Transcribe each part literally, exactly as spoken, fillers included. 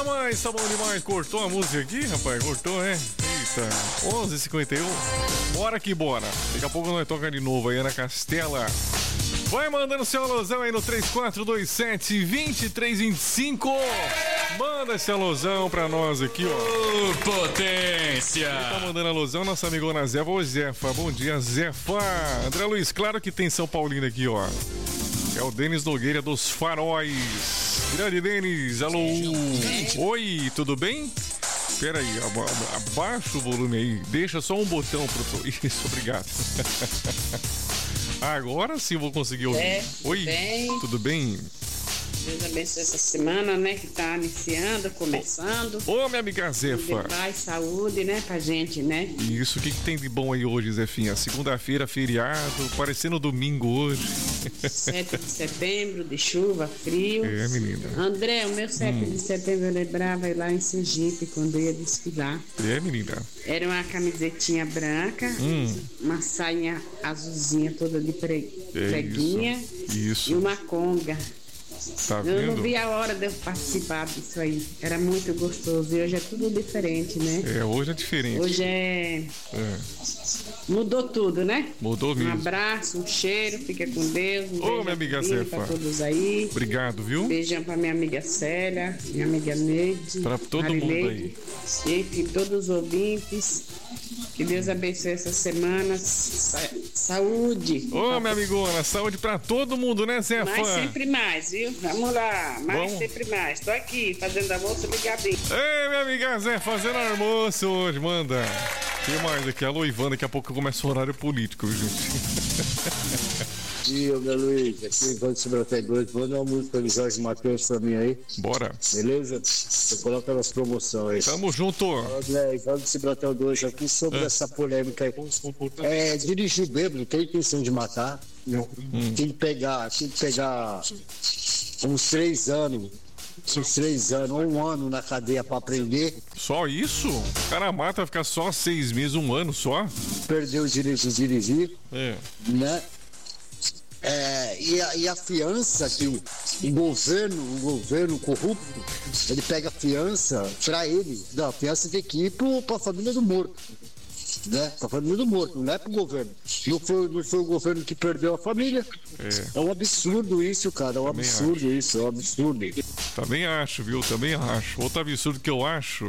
demais, tá bom demais. Cortou a música aqui, rapaz? Cortou, é? Eita, onze e cinquenta e um. Bora que bora. Daqui a pouco nós toca de novo aí, Ana Castela. Vai mandando seu alusão aí no três quatro dois sete, dois três dois cinco. Manda esse alusão pra nós aqui, ó. Ô, potência! Quem tá mandando alusão, nossa amigona Zefa. Ô, Zefa, bom dia, Zefa. André Luiz, claro que tem São Paulino aqui, ó. É o Denis Nogueira dos Faróis. Grande Denis, alô. Oi, tudo bem? Pera aí, aba- abaixa o volume aí. Deixa só um botão pro... Isso, obrigado. Agora sim vou conseguir ouvir. É, tudo Oi, bem? tudo bem? Deus abençoe essa semana, né? Que tá iniciando, começando. Ô, minha amiga Zefa. De paz, saúde, né? Pra gente, né? Isso, o que, que tem de bom aí hoje, Zefinha? Segunda-feira, feriado, parecendo domingo hoje. sete de setembro, de chuva, frio. É, menina. André, o meu sete Hum. de setembro eu lembrava ir lá em Sergipe, quando eu ia desfilar. É, menina. Era uma camisetinha branca, Hum. uma sainha azulzinha toda de pre... É preguinha isso. Isso. e uma conga. Tá Eu não vendo? vi a hora de eu participar disso aí. Era muito gostoso. E hoje é tudo diferente, né? É, hoje é diferente. Hoje é. É, Mudou tudo, né? mudou Um mesmo. abraço, um cheiro, fica com Deus. Um Ô, beijo minha amiga carinho Zefa. pra todos aí. Obrigado, viu? Beijão pra minha amiga Célia, minha amiga Neide. Pra todo mundo Marileide, enfim, todos os ouvintes. Que Deus abençoe essa semana. Sa- saúde. Ô, minha amigona, saúde pra todo mundo, né, Zefa? Mais sempre mais, viu? Vamos lá, mais Vamos. sempre mais. Tô aqui fazendo almoço ligadinho. Ei, minha amiga Zé, fazendo almoço hoje, manda. O que mais aqui? Alô, Ivan, daqui a pouco começa o horário político, viu, gente? Dia, meu Luiz, aqui enquanto cinquenta e dois, manda uma música do Jorge Matheus pra mim aí, Bora. beleza? Você coloca nas promoções aí. Tamo junto. André, Ivan do Cibratel dois aqui sobre essa polêmica aí. É, dirigir bêbado, tem intenção de matar. Tem que pegar, tem que pegar uns três anos, uns três anos, ou um ano na cadeia pra aprender. Só isso? O cara mata, vai ficar só seis meses, um ano só? Perdeu o direito de dirigir, É. né? É, e, a, e a fiança que o, o governo, o governo corrupto, ele pega a fiança pra ele, não, a fiança tem que ir pro, pra família do morto, né? Pra família do morto, não é pro governo. Não foi, não foi o governo que perdeu a família. É. É um absurdo isso, cara, é um Também absurdo isso, é um absurdo. Também acho, viu? Também acho. Outro absurdo que eu acho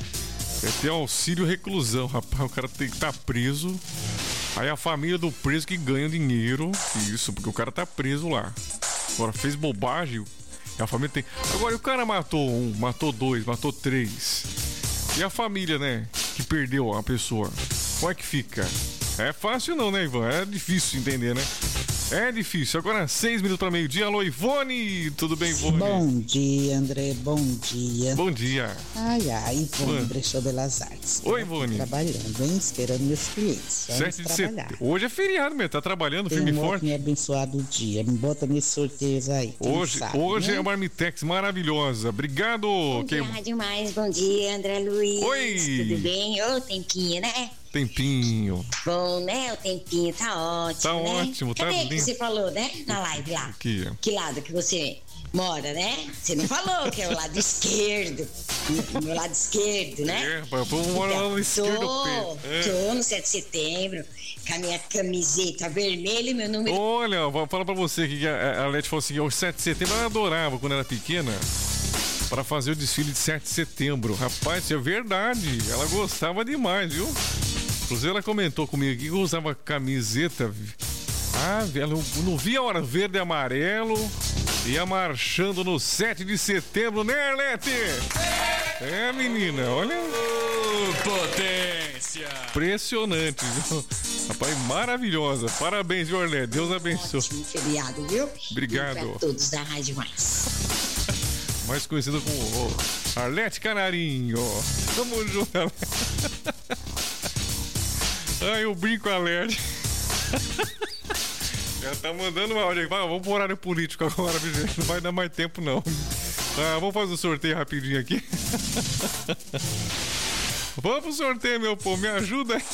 é ter auxílio reclusão, rapaz. O cara tem que estar preso. Aí a família do preso que ganha dinheiro. Isso, porque o cara tá preso lá. Agora fez bobagem. E a família tem. Agora e o cara matou um, matou dois, matou três. E a família, né? Que perdeu a pessoa. Como é que fica? É fácil não, né, Ivan? É difícil entender, né? É difícil. Agora seis minutos para meio-dia. Alô, Ivone! Tudo bem, Ivone? Bom dia, André. Bom dia. Bom dia. Ai, ai, Ivone, Oi. Brechó Belas Artes. Oi, Ivone. Trabalhando, hein? Esperando meus clientes. Vamos sete de trabalhar. setembro. Hoje é feriado, meu. Tá trabalhando Tem firme e um outro forte. me abençoado dia. Me bota nesses sorteios aí. quem Hoje, sabe, hoje né? é a Marmitex maravilhosa. Obrigado. Bom Quem... dia, Rádio Mais. Bom dia, André Luiz. Oi. Tudo bem? Ô, tempinho, né? Tempinho. Bom, né? O tempinho tá ótimo, Tá né? ótimo, tá Cadê lindo. que você falou, né? Na live lá. Aqui. Que lado que você mora, né? Você não falou que é o lado esquerdo. O meu lado esquerdo, né? É, rapaz, eu moro lá no esquerdo do tô, pé. É. tô no sete de setembro com a minha camiseta vermelha e meu número. Olha, vou falar pra você aqui que a, a Leti falou assim: o sete de setembro ela adorava quando era pequena para fazer o desfile de sete de setembro. Rapaz, isso é verdade. Ela gostava demais, viu? Inclusive, ela comentou comigo aqui que eu usava camiseta. Ah, ela não, não via a hora verde e amarelo. Ia marchando no sete de setembro, né, Arlete? É, menina, olha. Ô, potência! Impressionante, viu? Rapaz, maravilhosa. Parabéns, viu, Arlete? Deus abençoe. Ótimo feriado, viu? Obrigado. E pra todos da Rádio Mais. Mais conhecida como oh, Arlete Canarinho. Tamo junto, Arlete. Ai, eu brinco, Arlete. Já tá mandando uma áudio aí. Vai, vamos pro horário político agora, viu, gente? Não vai dar mais tempo, não. Ah, vamos fazer o sorteio rapidinho aqui. Vamos pro sorteio, meu povo. Me ajuda aí.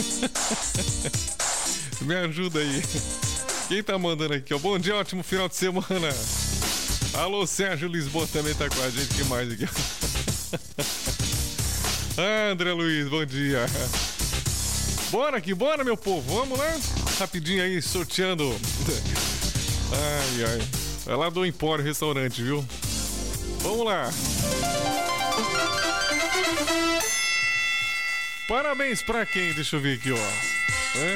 Me ajuda aí. Quem tá mandando aqui, ó? Bom dia, ótimo final de semana. Alô, Sérgio Lisboa também tá com a gente. Que mais aqui? Ah, André Luiz, bom dia. Bora que bora, meu povo. Vamos lá? Rapidinho aí, sorteando. Ai, ai. É lá do Empório Restaurante, viu? Vamos lá. Parabéns pra quem? Deixa eu ver aqui, ó. É?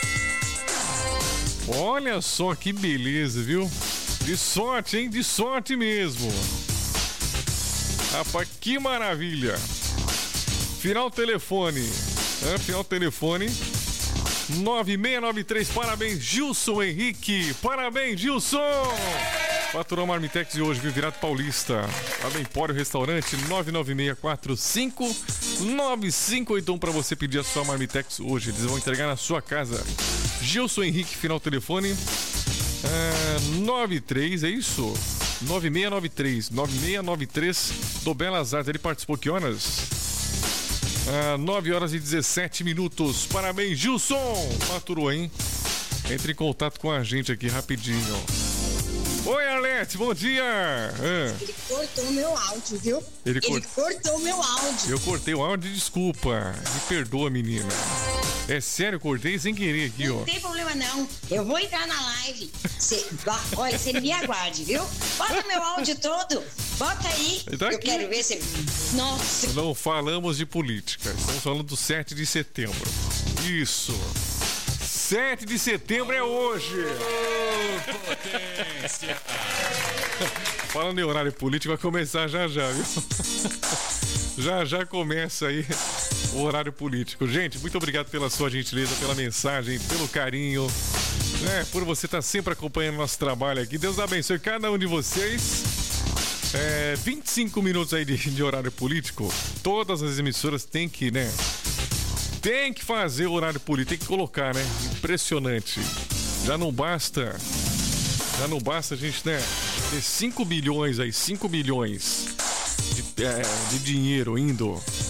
Olha só que beleza, viu? De sorte, hein? De sorte mesmo. Rapaz, que maravilha. Final telefone. É, final telefone. nove seis nove três. Parabéns, Gilson Henrique. Parabéns, Gilson. Faturou Marmitex de hoje, viu? Virado Paulista. Lá do Empório Restaurante. nove nove seis quatro cinco nove cinco oito um para você pedir a sua Marmitex hoje. Eles vão entregar na sua casa. Gilson Henrique, final telefone. É, nove três, é isso? nove seis nove três. nove seis nove três do Belas Artes. Ele participou que horas? Ah, nove horas e dezessete minutos. Parabéns, Gilson! Faturou, hein? Entre em contato com a gente aqui rapidinho. Oi, Arlete, bom dia! Ah. Ele cortou meu áudio, viu? Ele, Ele cort... cortou meu áudio. Eu cortei o áudio, desculpa. Me perdoa, menina. É sério, cortei sem querer aqui, não ó. Não tem problema, não. Eu vou entrar na live. Cê... Olha, você me aguarde, viu? Bota meu áudio todo. Bota aí. Tá eu quero ver se... Nossa. Não falamos de política. Estamos falando do sete de setembro. Isso. sete de setembro é hoje. Oh, potência. Falando em horário político, vai começar já já, viu? Já já começa aí o horário político. Gente, muito obrigado pela sua gentileza, pela mensagem, pelo carinho, né? Por você estar sempre acompanhando nosso trabalho aqui. Deus abençoe cada um de vocês. É, vinte e cinco minutos aí de, de horário político. Todas as emissoras têm que, né? Tem que fazer o horário político, tem que colocar, né? Impressionante. Já não basta. Já não basta a gente, né? Ter cinco bilhões aí, cinco bilhões de, é, de dinheiro indo